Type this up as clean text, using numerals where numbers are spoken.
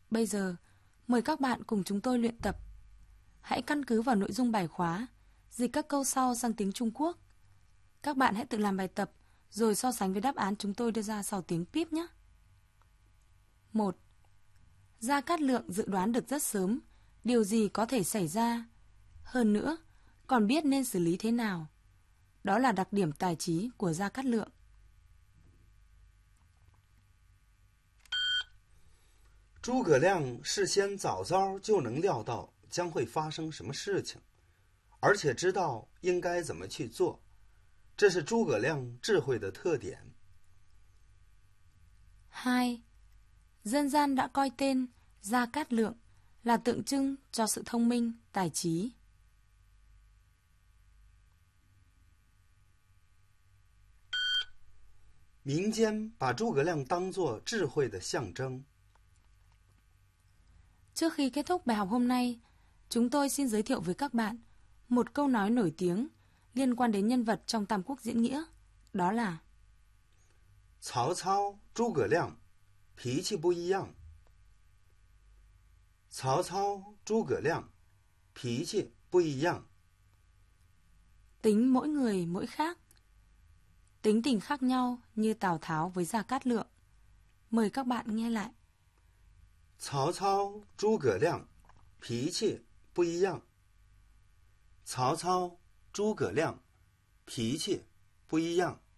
Bây giờ, mời các bạn cùng chúng tôi luyện tập. Hãy căn cứ vào nội dung bài khóa, dịch các câu sau sang tiếng Trung Quốc. Các bạn hãy tự làm bài tập, rồi so sánh với đáp án chúng tôi đưa ra sau tiếng píp nhé. 1. Gia Cát Lượng dự đoán được rất sớm điều gì có thể xảy ra. Hơn nữa, còn biết nên xử lý thế nào. Đó là đặc điểm tài trí của Gia Cát Lượng. 诸葛亮事先早早就能料到将会发生什么事情，而且知道应该怎么去做，这是诸葛亮智慧的特点。 2. Dân gian đã coi tên Gia Cát Lượng là tượng trưng cho sự thông minh, tài trí. 民间把诸葛亮当作智慧的象征。 Trước khi kết thúc bài học hôm nay, chúng tôi xin giới thiệu với các bạn một câu nói nổi tiếng liên quan đến nhân vật trong Tam Quốc diễn nghĩa. Đó là: 曹操、诸葛亮脾气不一样。曹操、诸葛亮脾气不一样。 tính mỗi người mỗi khác. Tính tình khác nhau như Tào Tháo với Gia Cát Lượng. Mời các bạn nghe lại. 曹操、诸葛亮脾气不一样。曹操、诸葛亮脾气不一样。